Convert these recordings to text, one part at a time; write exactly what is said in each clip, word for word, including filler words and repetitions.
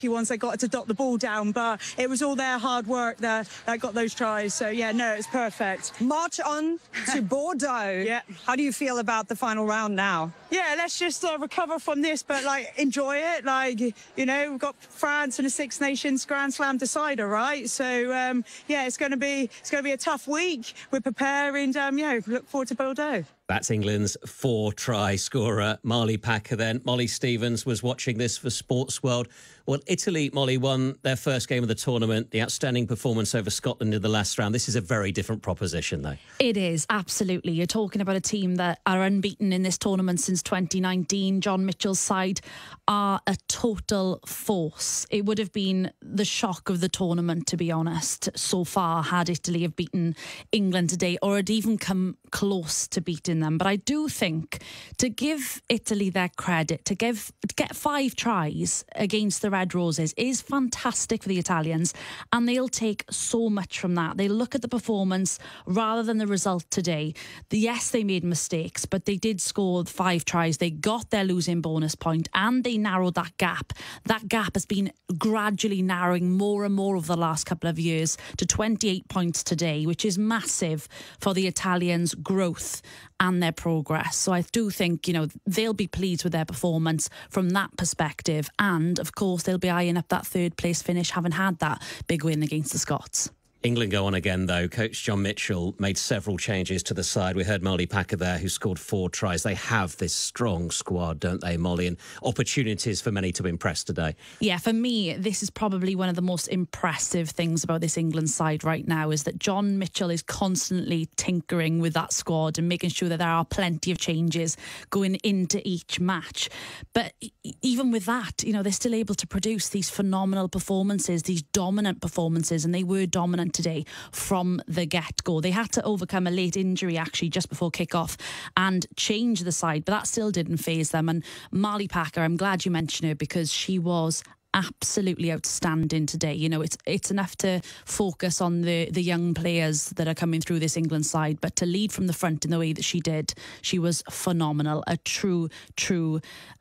once they got to dot the ball down, but it was all their hard work that, that got those tries. So, yeah, no, it's perfect. March on to Bordeaux. Yeah. How do you feel about the final round now? Yeah, let's just uh, recover from this, but, like, enjoy it. Like, you know, we've got France and the Six Nations Grand Slam decider, right? So, um, yeah, it's going to be it's going to be a tough week. We're preparing, um, yeah, look forward to Bordeaux. That's England's four-try scorer, Marley Packer then. Molly Stevens was watching this for Sports World. Well, Italy, Molly, won their first game of the tournament. The outstanding performance over Scotland in the last round. This is a very different proposition, though. It is, absolutely. You're talking about a team that are unbeaten in this tournament since twenty nineteen. John Mitchell's side are a total force. It would have been the shock of the tournament, to be honest, so far, had Italy have beaten England today, or had even come close to beating them. But I do think to give Italy their credit, to give to get five tries against the Red Roses is fantastic for the Italians, and they'll take so much from that. They look at the performance rather than the result today. The, yes, they made mistakes, but they did score five tries. They got their losing bonus point and they narrowed that gap. That gap has been gradually narrowing more and more over the last couple of years to twenty-eight points today, which is massive for the Italians' growth and their progress. So I do think, you know, they'll be pleased with their performance from that perspective. And, of course, they'll be eyeing up that third place finish, having had that big win against the Scots. England go on again, though. Coach John Mitchell made several changes to the side. We heard Marley Packer there, who scored four tries. They have this strong squad, don't they, Molly? And opportunities for many to impress today. Yeah, for me, this is probably one of the most impressive things about this England side right now, is that John Mitchell is constantly tinkering with that squad and making sure that there are plenty of changes going into each match. But even with that, you know, they're still able to produce these phenomenal performances, these dominant performances, and they were dominant today from the get-go. They had to overcome a late injury actually just before kick-off and change the side, but that still didn't faze them. And Marley Packer, I'm glad you mentioned her, because she was absolutely outstanding today. You know, it's it's enough to focus on the the young players that are coming through this England side, but to lead from the front in the way that she did, she was phenomenal. A true, true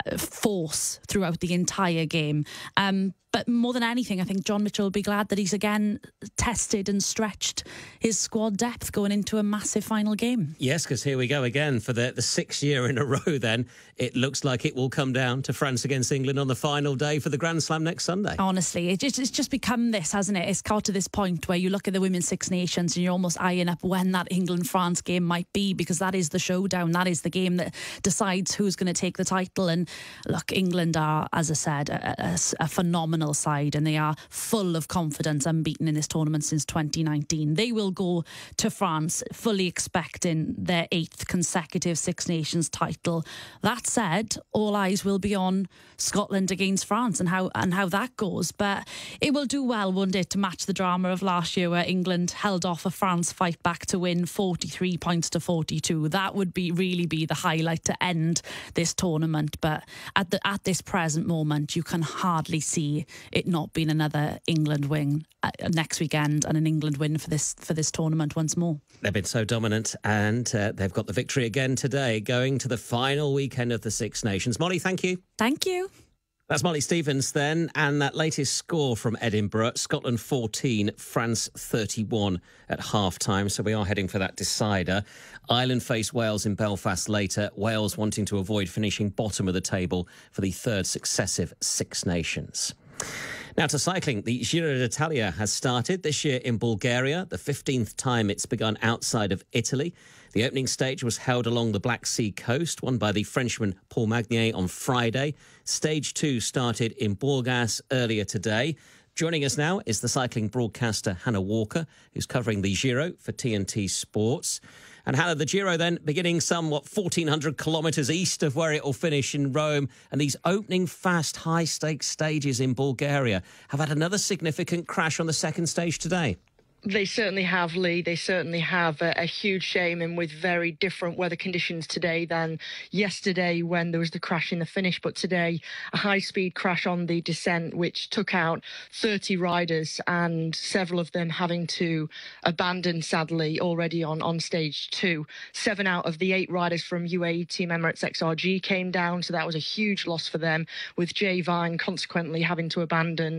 force throughout the entire game. Um, But more than anything, I think John Mitchell will be glad that he's again tested and stretched his squad depth going into a massive final game. Yes, because here we go again for the, the sixth year in a row then. It looks like it will come down to France against England on the final day for the Grand Slam next Sunday. Honestly, it just, it's just become this, hasn't it? It's got to this point where you look at the Women's Six Nations and you're almost eyeing up when that England-France game might be, because that is the showdown. That is the game that decides who's going to take the title. And look, England are, as I said, a, a, a phenomenal side, and they are full of confidence, unbeaten in this tournament since twenty nineteen. They will go to France fully expecting their eighth consecutive Six Nations title. That said, all eyes will be on Scotland against France and how and how that goes. But it will do well, won't it, to match the drama of last year where England held off a France fight back to win forty-three points to forty-two. That would be really be the highlight to end this tournament. But at the at this present moment, you can hardly see it not being another England win uh, next weekend and an England win for this for this tournament once more. They've been so dominant, and uh, they've got the victory again today, going to the final weekend of the Six Nations. Molly, thank you. Thank you. That's Molly Stevens then, and that latest score from Edinburgh, Scotland fourteen, France thirty-one at half-time, so we are heading for that decider. Ireland face Wales in Belfast later, Wales wanting to avoid finishing bottom of the table for the third successive Six Nations. Now to cycling, the Giro d'Italia has started this year in Bulgaria, the fifteenth time it's begun outside of Italy. The opening stage was held along the Black Sea coast, won by the Frenchman Paul Magnier on Friday. Stage two started in Burgas earlier today. Joining us now is the cycling broadcaster Hannah Walker, who's covering the Giro for T N T Sports. And Hannah, the Giro then beginning some, what, fourteen hundred kilometres east of where it will finish in Rome. And these opening fast, high-stakes stages in Bulgaria have had another significant crash on the second stage today. They certainly have, Lee. They certainly have. A, a huge shame, and with very different weather conditions today than yesterday when there was the crash in the finish. But today, a high-speed crash on the descent, which took out thirty riders, and several of them having to abandon, sadly, already on, on stage two. Seven out of the eight riders from U A E Team Emirates X R G came down, so that was a huge loss for them, with Jay Vine consequently having to abandon